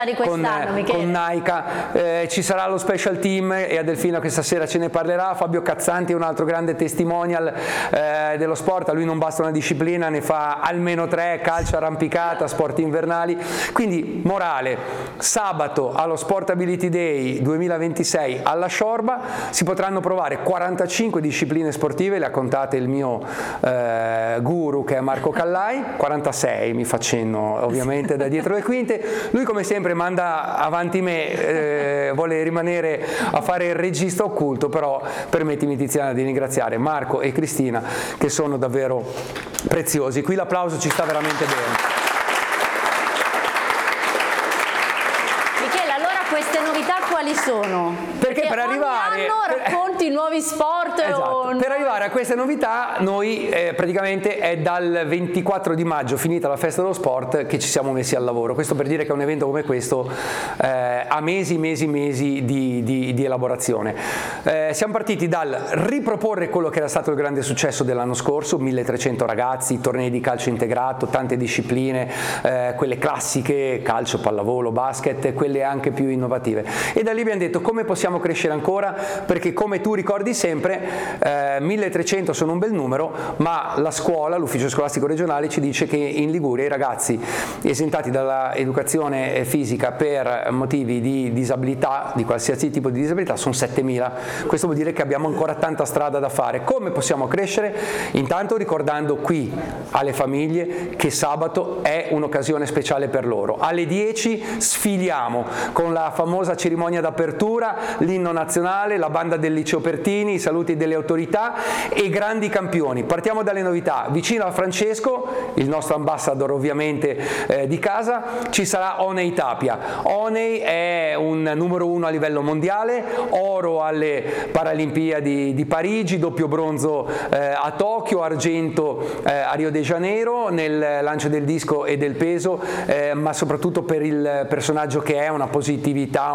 con Naika, ci sarà lo special team e Adelfina questa sera ce ne parlerà. Fabio Cazzanti è un altro grande testimonial dello sport, a lui non basta una disciplina, ne fa almeno 3: calcio, arrampicata, sport invernali. Quindi morale, sabato allo Sportability Day 2026 alla Sciorba si potranno provare 45 discipline sportive, le ha contate il mio guru che è Marco Callai, 46 mi facendo ovviamente da dietro le quinte. Lui come sempre manda avanti me, vuole rimanere a fare il regista occulto, però permettimi Tiziana di ringraziare Marco e Cristina che sono davvero preziosi. Qui l'applauso ci sta veramente bene. Queste novità quali sono? Perché per arrivare racconti nuovi sport. Esatto. Per arrivare a queste novità noi praticamente è dal 24 di maggio, finita la festa dello sport, che ci siamo messi al lavoro. Questo per dire che un evento come questo ha mesi di elaborazione. Siamo partiti dal riproporre quello che era stato il grande successo dell'anno scorso, 1300 ragazzi, tornei di calcio integrato, tante discipline, quelle classiche, calcio, pallavolo, basket, e quelle anche più innovative. E da lì abbiamo detto come possiamo crescere ancora, perché come tu ricordi sempre 1300 sono un bel numero, ma la scuola, l'ufficio scolastico regionale ci dice che in Liguria i ragazzi esentati dalla educazione fisica per motivi di disabilità, di qualsiasi tipo di disabilità, sono 7000. Questo vuol dire che abbiamo ancora tanta strada da fare. Come possiamo crescere? Intanto ricordando qui alle famiglie che sabato è un'occasione speciale per loro. Alle 10 sfiliamo con la famosa cerimonia d'apertura, l'inno nazionale, la banda del Liceo Pertini, i saluti delle autorità e grandi campioni. Partiamo dalle novità. Vicino a Francesco, il nostro ambassador ovviamente di casa, ci sarà Oney Tapia. Oney è un numero 1 a livello mondiale, oro alle Paralimpiadi di Parigi, doppio bronzo a Tokyo, argento a Rio de Janeiro nel lancio del disco e del peso, ma soprattutto per il personaggio che è, una positività,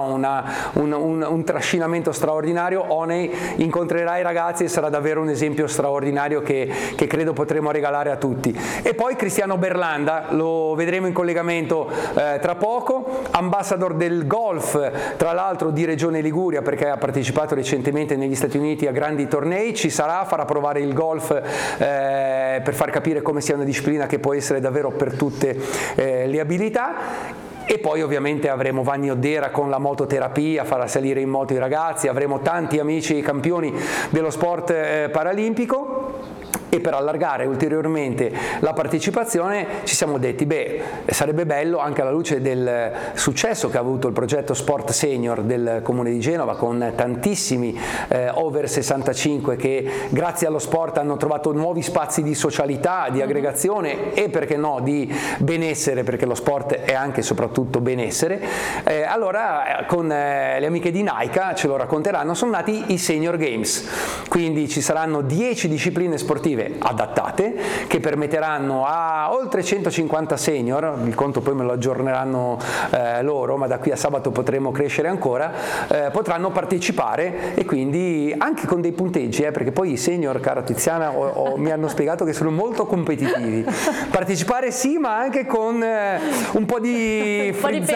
un trascinamento straordinario. Oney incontrerà i ragazzi e sarà davvero un esempio straordinario che credo potremo regalare a tutti. E poi Cristiano Berlanda, lo vedremo in collegamento tra poco, ambassador del golf, tra l'altro di Regione Liguria, perché ha partecipato recentemente negli Stati Uniti a grandi tornei. Ci sarà, farà provare il golf per far capire come sia una disciplina che può essere davvero per tutte le abilità. E poi ovviamente avremo Vanni Oddera con la mototerapia, farà salire in moto i ragazzi, avremo tanti amici e campioni dello sport paralimpico. E per allargare ulteriormente la partecipazione ci siamo detti, sarebbe bello, anche alla luce del successo che ha avuto il progetto Sport Senior del Comune di Genova, con tantissimi over 65 che grazie allo sport hanno trovato nuovi spazi di socialità, di aggregazione e perché no di benessere, perché lo sport è anche e soprattutto benessere. Allora con le amiche di Naika ce lo racconteranno, sono nati i Senior Games, quindi ci saranno 10 discipline sportive adattate che permetteranno a oltre 150 senior, il conto poi me lo aggiorneranno loro, ma da qui a sabato potremo crescere ancora, potranno partecipare e quindi anche con dei punteggi, perché poi i senior, cara Tiziana, mi hanno spiegato che sono molto competitivi. Partecipare sì, ma anche con un po' di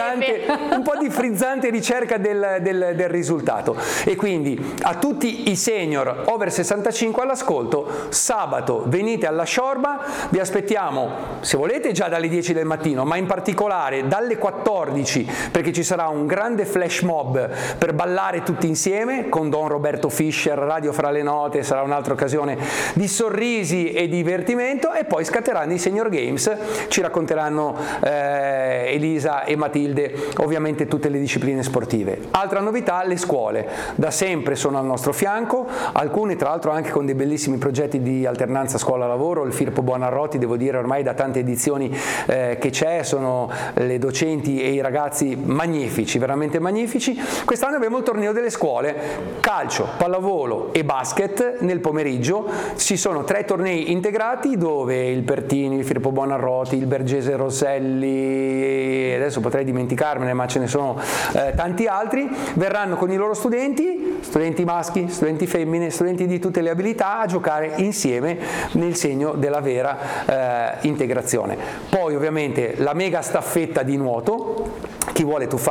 frizzante ricerca del risultato. E quindi a tutti i senior over 65 all'ascolto, sabato venite alla Sciorba, vi aspettiamo se volete già dalle 10 del mattino, ma in particolare dalle 14, perché ci sarà un grande flash mob per ballare tutti insieme con Don Roberto Fischer, Radio fra le note, sarà un'altra occasione di sorrisi e divertimento. E poi scatteranno i Senior Games, ci racconteranno Elisa e Matilde ovviamente tutte le discipline sportive. Altra novità, le scuole da sempre sono al nostro fianco, alcune tra l'altro anche con dei bellissimi progetti di alternanza scuola-lavoro. Il Firpo Buonarroti, devo dire, ormai da tante edizioni che c'è, sono le docenti e i ragazzi magnifici, veramente magnifici. Quest'anno abbiamo il torneo delle scuole, calcio, pallavolo e basket nel pomeriggio. Ci sono 3 tornei integrati dove il Pertini, il Firpo Buonarroti, il Bergese Rosselli, adesso potrei dimenticarmene ma ce ne sono tanti altri, verranno con i loro studenti maschi, studenti femmine, studenti di tutte le abilità a giocare insieme nel segno della vera integrazione. Poi ovviamente la mega staffetta di nuoto chi vuole tuffare